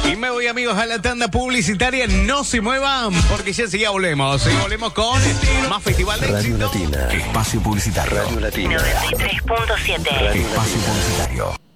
Y me voy, amigos, a la tanda publicitaria. No se muevan, porque ya enseguida volvemos. Y volvemos con más Festival de Radio Éxito. Latina. Espacio publicitario. Radio Latina. 93.7. Espacio publicitario.